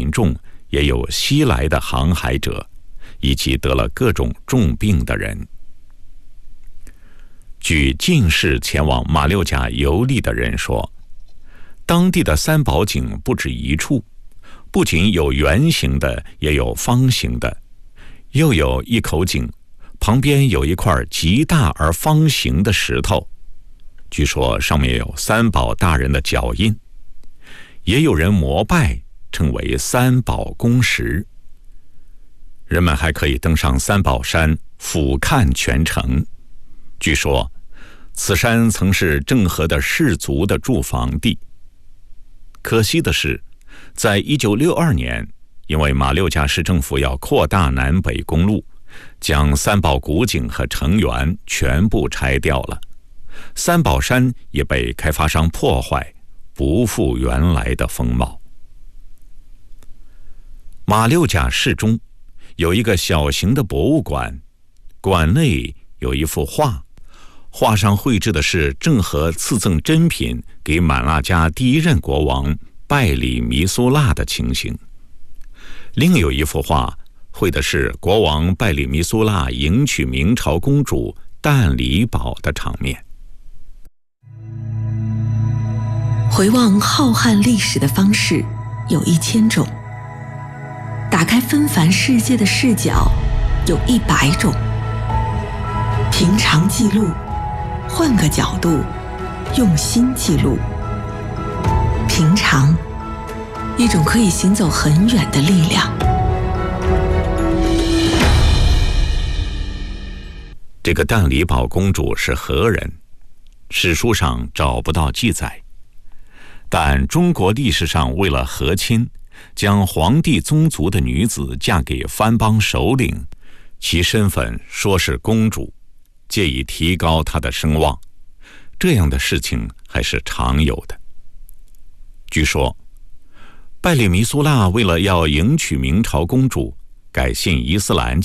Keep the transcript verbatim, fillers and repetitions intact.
严重，也有西来的航海者，以及得了各种重病的人。据近世前往马六甲游历的人说，当地的三宝井不止一处，不仅有圆形的，也有方形的，又有一口井，旁边有一块极大而方形的石头，据说上面有三宝大人的脚印，也有人膜拜，称为三宝宫石。人们还可以登上三宝山俯瞰全城。据说此山曾是郑和的士族的驻防地。可惜的是，在一九六二年，因为马六甲市政府要扩大南北公路，将三宝古井和城垣全部拆掉了，三宝山也被开发商破坏，不复原来的风貌。马六甲市中有一个小型的博物馆，馆内有一幅画，画上绘制的是郑和赐赠珍品给满剌迦第一任国王拜里弥苏剌的情形。另有一幅画绘的是国王拜里弥苏剌迎娶明朝公主但李宝的场面。 回望浩瀚历史的方式有一千种，打开纷繁世界的视角有一百种。平常记录，换个角度，用心记录。平常，一种可以行走很远的力量。 这个但李宝公主是何人？史书上找不到记载，但中国历史上为了和亲，将皇帝宗族的女子嫁给藩邦首领，其身份说是公主，借以提高她的声望，这样的事情还是常有的。据说拜里弥苏剌为了要迎娶明朝公主，改信伊斯兰